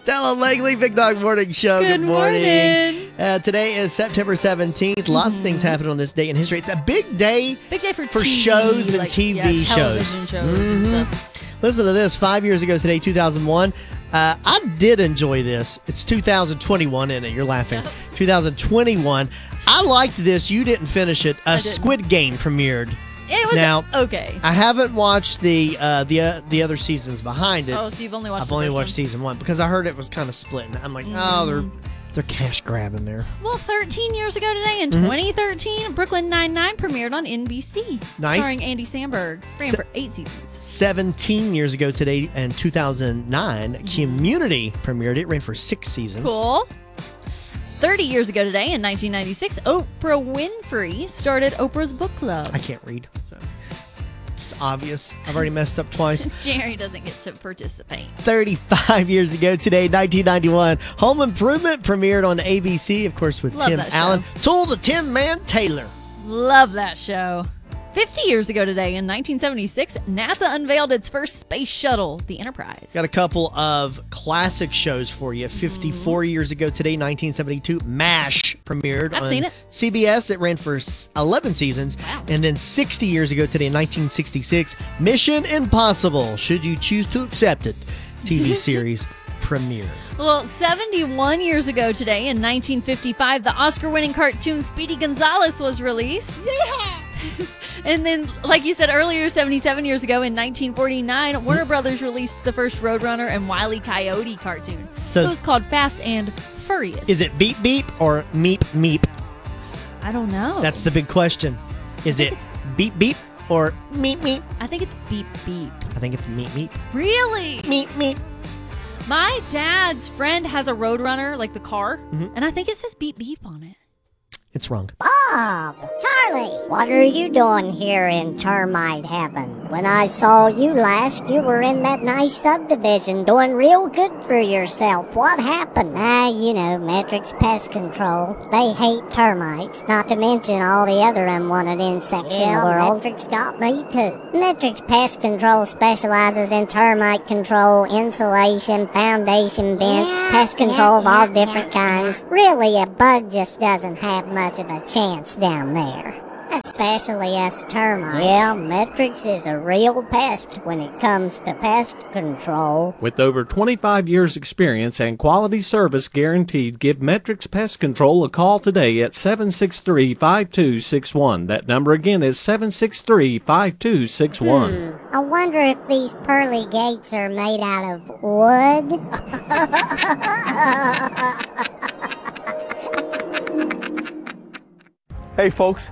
Stella Langley, Big Dog Morning Show. Good morning. Today is September 17th. Lots of things happen on this day in history. It's a big day. Big day for TV, shows and like, TV shows. television shows and stuff. Listen to this. 5 years ago today, 2001. I did enjoy this. It's 2021, isn't it? You're laughing. 2021. I liked this. You didn't finish it. Squid Game premiered. It was now, okay. I haven't watched the other seasons behind it. Oh, so you've only watched I've the only first watched one? season one because I heard it was kind of split. I'm like, oh, they're cash grabbing there. Well, 13 years ago today, in 2013, Brooklyn Nine-Nine premiered on NBC. Nice. Starring Andy Samberg. Ran for 8 seasons. 17 years ago today, in 2009, Community premiered. It ran for 6 seasons. Cool. 30 years ago today, in 1996, Oprah Winfrey started Oprah's Book Club. I can't read. So it's obvious. I've already messed up twice. Jerry doesn't get to participate. 35 years ago today, 1991, Home Improvement premiered on ABC, of course, with Love Tim that show. Allen. Tool the Tin Man Taylor. Love that show. 50 years ago today, in 1976, NASA unveiled its first space shuttle, the Enterprise. Got a couple of classic shows for you. 54 years ago today, 1972, MASH premiered I've on seen it. CBS. It ran for 11 seasons. Wow. And then 60 years ago today, in 1966, Mission Impossible, Should You Choose to Accept It, TV series premiered. Well, 71 years ago today, in 1955, the Oscar-winning cartoon Speedy Gonzales was released. Yeah! And then, like you said earlier, 77 years ago, in 1949, Warner Brothers released the first Roadrunner and Wile E. Coyote cartoon. So- it was called Fast and Furious. Is it Beep Beep or Meep Meep? I don't know. That's the big question. Is it Beep Beep or Meep Meep? I think it's Beep Beep. I think it's Meep Meep. Really? Meep Meep. My dad's friend has a Roadrunner, like the car, and I think it says Beep Beep on it. It's wrong. Bob, Charlie, what are you doing here in termite heaven? When I saw you last, you were in that nice subdivision doing real good for yourself. What happened? You know, Metric's Pest Control. They hate termites, not to mention all the other unwanted insects in the world. Metric's got me too. Metric's Pest Control specializes in termite control, insulation, foundation vents, pest control of all different kinds. Really, a bug just doesn't have much of a chance down there. Especially us termites. Yeah, Metrix is a real pest when it comes to pest control. With over 25 years experience and quality service guaranteed, give Metrix Pest Control a call today at 763-5261. That number again is 763-5261. I wonder if these pearly gates are made out of wood. Hey folks,